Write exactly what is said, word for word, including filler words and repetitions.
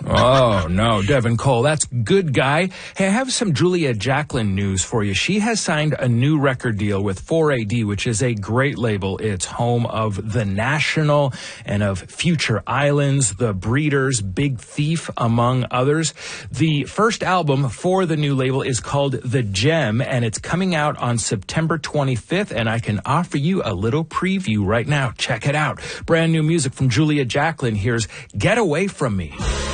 Oh, no, Devin Cole, that's good guy. Hey, I have some Julia Jacklin news for you. She has signed a new record deal with four A D, which is a great label. It's home of The National and of Future Islands, The Breeders, Big Thief, among others. The first album for the new label is called The Gem, and it's coming out on September twenty-fifth, and I can offer you a little preview right now. Check it out. Brand new music from Julia Jacklin. Here's Get Away From Me.